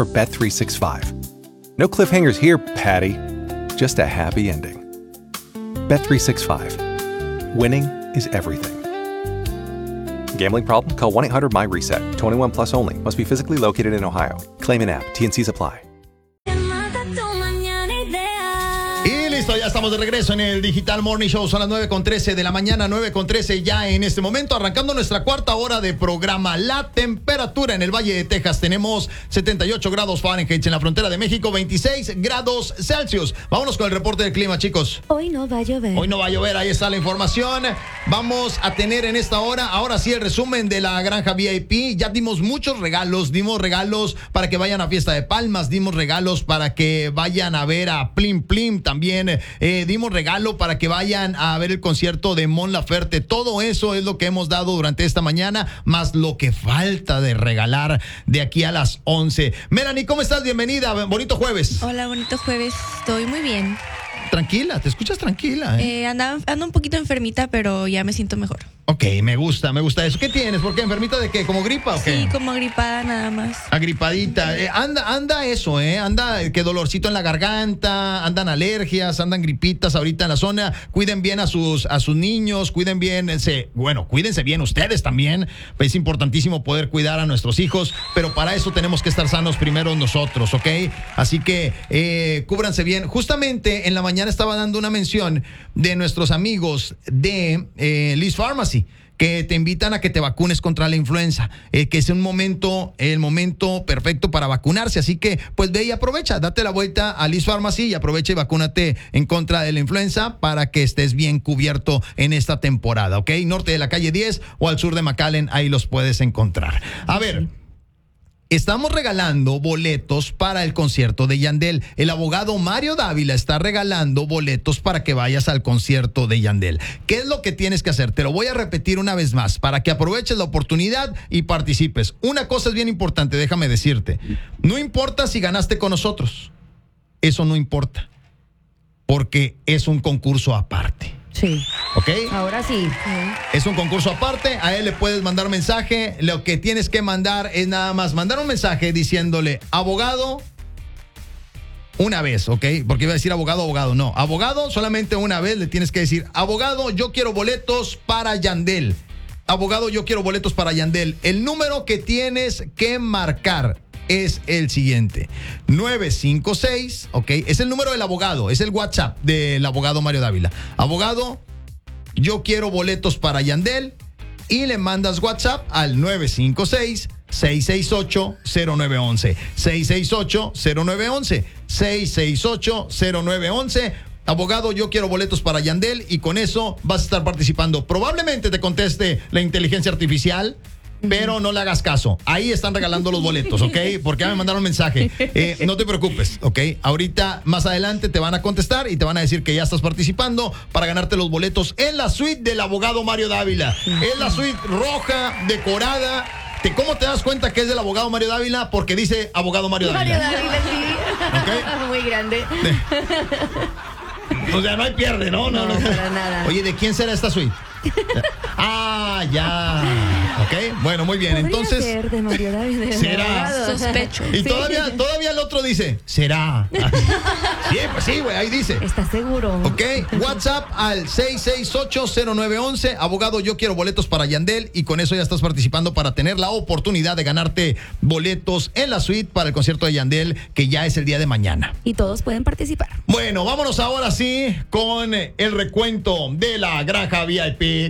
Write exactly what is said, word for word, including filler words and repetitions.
for Bet three sixty-five. No cliffhangers here, Patty. Just a happy ending. Bet three sixty-five. Winning is everything. Gambling problem? Call one eight hundred M Y reset. twenty-one plus only. Must be physically located in Ohio. Claim in app. T N Cs apply. Y listo, ya estamos de regreso en el Digital Morning Show. Son las nueve con trece de la mañana, nueve con trece ya en este momento, arrancando nuestra cuarta hora de programa. La temperatura en el Valle de Texas, tenemos setenta y ocho grados Fahrenheit, en la frontera de México veintiséis grados Celsius. Vámonos con el reporte del clima, chicos. Hoy no va a llover. Hoy no va a llover, ahí está la información. Vamos a tener en esta hora, ahora sí, el resumen de la granja V I P. Ya dimos muchos regalos, dimos regalos para que vayan a Fiesta de Palmas, dimos regalos para que vayan a ver a Plim Plim. También eh, dimos regalo para que vayan a ver el concierto de Mon Laferte. Todo eso es lo que hemos dado durante esta mañana, más lo que falta de regalar de aquí a las once. Melanie, ¿cómo estás? Bienvenida, bonito jueves. Hola, bonito jueves. Estoy muy bien. Tranquila, te escuchas tranquila. ¿eh? Eh, anda, ando un poquito enfermita, pero ya me siento mejor. Ok, me gusta, me gusta eso. ¿Qué tienes? ¿Por qué? ¿Enfermita de qué? ¿Como gripa o qué? Sí, como agripada nada más. Agripadita. Eh, anda, anda eso, ¿eh? Anda eh, que dolorcito en la garganta, andan alergias, andan gripitas ahorita en la zona. Cuiden bien a sus, a sus niños, cuiden bien, se, bueno, cuídense bien ustedes también. Es importantísimo poder cuidar a nuestros hijos, pero para eso tenemos que estar sanos primero nosotros, ¿ok? Así que eh, cúbranse bien. Justamente en la mañana estaba dando una mención de nuestros amigos de eh, Liz Pharmacy, que te invitan a que te vacunes contra la influenza, eh, que es un momento, el momento perfecto para vacunarse. Así que, pues ve y aprovecha, date la vuelta a Liz Pharmacy y aprovecha y vacúnate en contra de la influenza para que estés bien cubierto en esta temporada, ¿ok? Norte de la calle diez o al sur de McAllen, ahí los puedes encontrar. A ver. Estamos regalando boletos para el concierto de Yandel. El abogado Mario Dávila está regalando boletos para que vayas al concierto de Yandel. ¿Qué es lo que tienes que hacer? Te lo voy a repetir una vez más para que aproveches la oportunidad y participes. Una cosa es bien importante, déjame decirte. No importa si ganaste con nosotros. Eso no importa. Porque es un concurso aparte. Sí. ¿Ok? Ahora sí. Es un concurso aparte, a él le puedes mandar mensaje. Lo que tienes que mandar es nada más mandar un mensaje diciéndole abogado una vez, ¿ok? Porque iba a decir abogado, abogado, no. Abogado solamente una vez le tienes que decir abogado, yo quiero boletos para Yandel. Abogado, yo quiero boletos para Yandel. El número que tienes que marcar es el siguiente: nueve cinco seis, ok, es el número del abogado, es el WhatsApp del abogado Mario Dávila. Abogado, yo quiero boletos para Yandel, y le mandas WhatsApp al nueve cinco seis, seis seis ocho, cero nueve once, seis seis ocho, cero nueve once, seis seis ocho, cero nueve once. Abogado, yo quiero boletos para Yandel, y con eso vas a estar participando. Probablemente te conteste la inteligencia artificial, pero no le hagas caso. Ahí están regalando los boletos, ¿ok? Porque ya me mandaron un mensaje. Eh, no te preocupes, ¿ok? Ahorita, más adelante, te van a contestar y te van a decir que ya estás participando para ganarte los boletos en la suite del abogado Mario Dávila. Es la suite roja, decorada. ¿Te, ¿Cómo te das cuenta que es del abogado Mario Dávila? Porque dice abogado Mario Dávila. Mario Dávila, sí. ¿Ok? Muy grande. O sea, no hay pierde, ¿no? No, no, para nada. Oye, ¿de quién será esta suite? Ah, ya. Ok, bueno, muy bien. Podría Entonces, ser de Mario Dávila. será. Sospecho. Y Sí. todavía, todavía el otro dice, será. Sí, pues sí, güey, ahí dice. ¿Estás seguro? Ok, WhatsApp al seis seis ocho, cero nueve once. Abogado, yo quiero boletos para Yandel, y con eso ya estás participando para tener la oportunidad de ganarte boletos en la suite para el concierto de Yandel, que ya es el día de mañana. Y todos pueden participar. Bueno, vámonos ahora sí con el recuento de la granja V I P.